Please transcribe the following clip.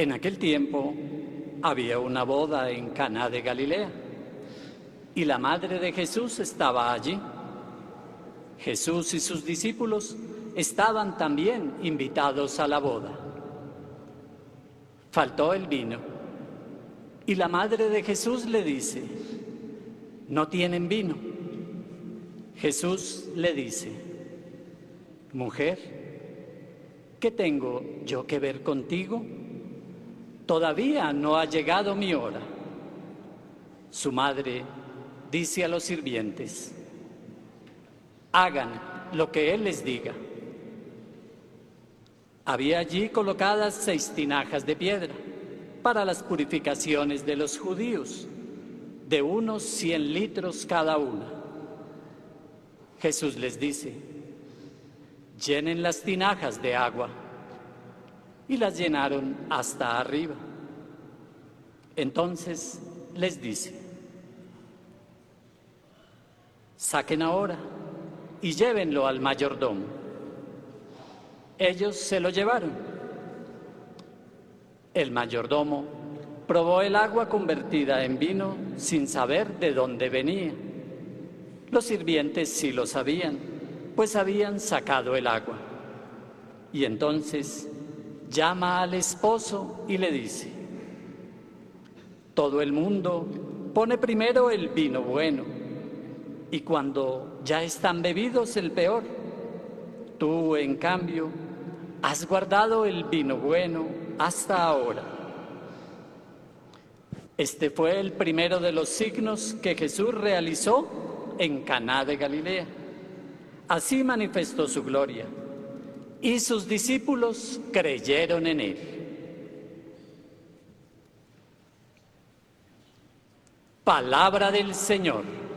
En aquel tiempo había una boda en Caná de Galilea y la madre de Jesús estaba allí. Jesús y sus discípulos estaban también invitados a la boda. Faltó el vino y la madre de Jesús le dice: «No tienen vino». Jesús le dice: «Mujer, ¿qué tengo yo que ver contigo? Todavía no ha llegado mi hora». Su madre dice a los sirvientes: «Hagan lo que él les diga». Había allí colocadas 6 tinajas de piedra para las purificaciones de los judíos, de unos 100 litros cada una. Jesús les dice: «Llenen las tinajas de agua». Y las llenaron hasta arriba. Entonces les dice: «Saquen ahora y llévenlo al mayordomo». Ellos se lo llevaron. El mayordomo probó el agua convertida en vino sin saber de dónde venía. Los sirvientes sí lo sabían, pues habían sacado el agua. Y entonces llama al esposo y le dice: «Todo el mundo pone primero el vino bueno, y cuando ya están bebidos el peor. Tú, en cambio, has guardado el vino bueno hasta ahora». Este fue el primero de los signos que Jesús realizó en Caná de Galilea. Así manifestó su gloria, y sus discípulos creyeron en él. Palabra del Señor.